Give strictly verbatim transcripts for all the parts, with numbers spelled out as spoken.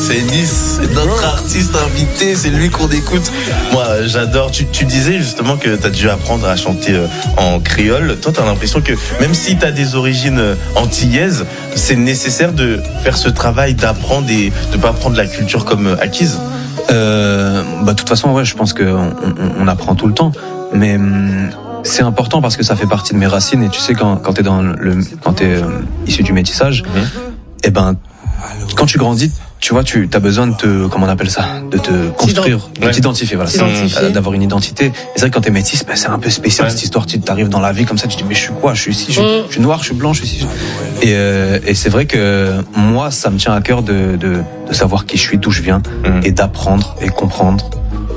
c'est Nice, c'est notre artiste invité, c'est lui qu'on écoute. Moi, j'adore. Tu, tu disais justement que t'as dû apprendre à chanter en créole. Toi, t'as l'impression que même si t'as des origines antillaises, c'est nécessaire de faire ce travail d'apprendre et de pas prendre la culture comme acquise. Euh, bah, de toute façon, ouais, je pense que on, on, on apprend tout le temps, mais hum, c'est important parce que ça fait partie de mes racines. Et tu sais, quand, quand t'es dans le, quand t'es euh, issu du métissage, mmh. et ben, quand tu grandis, tu vois, tu as besoin de te, comment on appelle ça, de te construire, de t'identifier, voilà, euh, d'avoir une identité. Et c'est vrai que quand t'es métis, ben, c'est un peu spécial, ouais. Cette histoire. Tu arrives dans la vie comme ça, tu te dis mais je suis quoi, je suis ici, je, mm. je suis noir, je suis blanc, je suis ici. Et, euh, et c'est vrai que moi, ça me tient à cœur de, de, de savoir qui je suis, d'où je viens, mm. et d'apprendre et comprendre.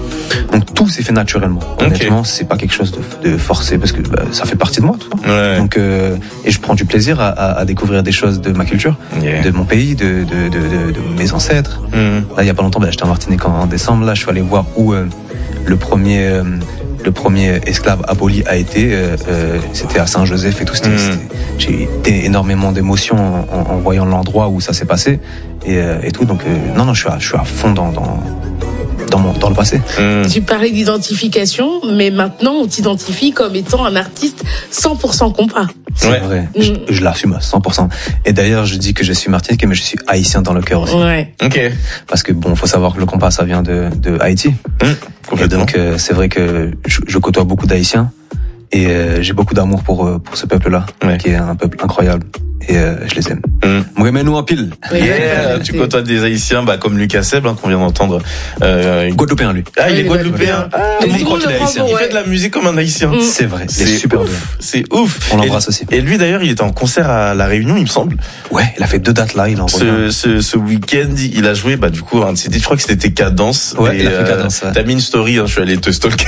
Donc tout s'est fait naturellement. Honnêtement, okay. C'est pas quelque chose de, de forcé parce que bah, ça fait partie de moi, tout. Ouais. Donc euh, et je prends du plaisir à, à, à découvrir des choses de ma culture, yeah. de mon pays, de, de, de, de, de mes ancêtres. Mm. Là, il y a pas longtemps, bah, j'étais en Martinique en, en décembre. Là, je suis allé voir où euh, le premier euh, le premier esclave aboli a été. Euh, euh, c'était à Saint-Joseph et tout. C'était, mm. c'était, j'ai eu énormément d'émotions en, en, en voyant l'endroit où ça s'est passé et, euh, et tout. Donc euh, non, non, je suis à, je suis à fond dans, dans Dans, mon, dans le passé. Mmh. Tu parlais d'identification, mais maintenant on t'identifie comme étant un artiste cent pour cent compas. C'est ouais. vrai, mmh. je, je l'assume à cent pour cent. Et d'ailleurs, je dis que je suis martiniquais, mais je suis haïtien dans le cœur aussi. Ouais. Ok. Parce que bon, faut savoir que le compas, ça vient de, de Haïti. Mmh. Et donc, euh, c'est vrai que je, je côtoie beaucoup d'Haïtiens et euh, j'ai beaucoup d'amour pour pour ce peuple-là, ouais. qui est un peuple incroyable. Et euh, je les aime. Mm. Moi, mais nous en pile. Yeah, yeah, tu côtoies des Haïtiens, bah comme Lucas Seb, hein, qu'on vient d'entendre. Euh, Guadeloupéen lui. Ah, il est Guadeloupéen. Ah, tout le monde croit qu'il est Haïtien. Il fait de la musique comme un Haïtien. Mm. C'est vrai. C'est super ouf. C'est ouf. On l'embrasse aussi. Et lui d'ailleurs, il était en concert à La Réunion, il me semble. Ouais, il a fait deux dates là. Il en ce, ce, ce week-end, il a joué, bah du coup, un C D. Je crois que c'était Cadence. Ouais, et, il a fait Cadence. Ouais. T'as mis une story, hein, je suis allé te stalker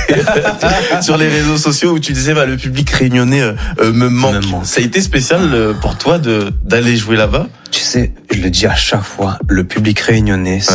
sur les réseaux sociaux où tu disais, bah le public réunionnais euh, me manque. Me manque. Ça a été spécial euh, pour toi de d'aller jouer là-bas? Tu sais, je le dis à chaque fois, le public réunionnais, ouais.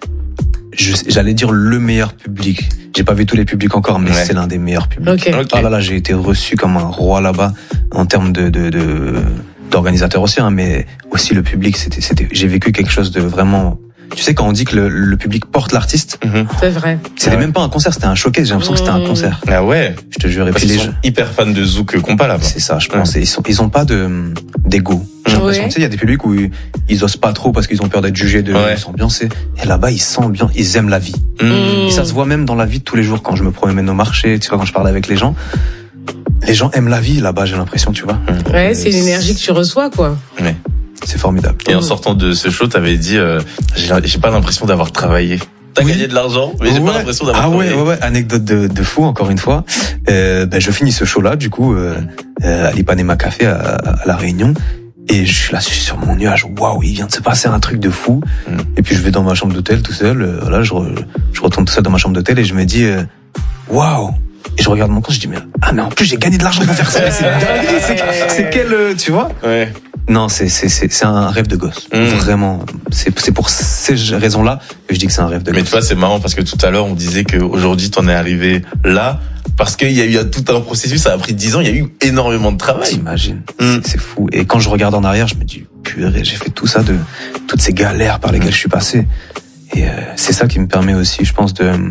je, j'allais dire le meilleur public. J'ai pas vu tous les publics encore, mais ouais. c'est l'un des meilleurs publics. Okay. Okay. Ah là là, j'ai été reçu comme un roi là-bas en termes de, de, de d'organisateurs aussi, hein, mais aussi le public. C'était, c'était, j'ai vécu quelque chose de vraiment. Tu sais, quand on dit que le, le public porte l'artiste, mmh. c'est vrai. C'était ouais. même pas un concert, c'était un showcase. J'ai l'impression mmh. que c'était un concert. Ah ouais. Je te jure. Et puis ils sont hyper fans de Zouk compas là-bas. C'est ça, je pense. Ouais. Ils sont, ils ont pas de d'ego. J'ai l'impression. Ouais. Tu sais, il y a des publics où ils osent pas trop parce qu'ils ont peur d'être jugés, de ouais. s'ambiancer. Et là-bas, ils sont bien, ils aiment la vie. Mmh. Et ça se voit même dans la vie de tous les jours quand je me promène au marché. Tu vois, quand je parle avec les gens, les gens aiment la vie là-bas. J'ai l'impression, tu vois. Mmh. Ouais, c'est l'énergie que tu reçois, quoi. Ouais. C'est formidable. Et en sortant de ce show, t'avais dit, euh, j'ai, j'ai pas l'impression d'avoir travaillé. T'as oui. gagné de l'argent, mais j'ai ouais. pas l'impression d'avoir ah travaillé. Ah ouais, ouais, ouais, anecdote de, de fou, encore une fois. Euh, ben, je finis ce show-là, du coup, euh, euh, à l'Ipanema Café, à, à La Réunion. Et je suis là, je suis sur mon nuage. Waouh, il vient de se passer un truc de fou. Mm. Et puis je vais dans ma chambre d'hôtel tout seul. Euh, voilà, je, re, je retourne tout seul dans ma chambre d'hôtel et je me dis, waouh. Wow. Et je regarde mon compte, je dis mais ah mais en plus j'ai gagné de l'argent pour faire ça. C'est dingue, c'est, c'est quel, euh, tu vois? Ouais. Non, c'est c'est c'est c'est un rêve de gosse. Mmh. Vraiment, c'est c'est pour ces raisons-là que je dis que c'est un rêve de gosse. Mais tu vois, c'est marrant parce que tout à l'heure on disait que aujourd'hui t'en es arrivé là parce qu'il y a eu tout un processus, ça a pris dix ans, il y a eu énormément de travail. T'imagines, mmh. c'est, c'est fou. Et quand je regarde en arrière, je me dis purée, j'ai fait tout ça de toutes ces galères par lesquelles mmh. je suis passé. Et euh, c'est ça qui me permet aussi, je pense, de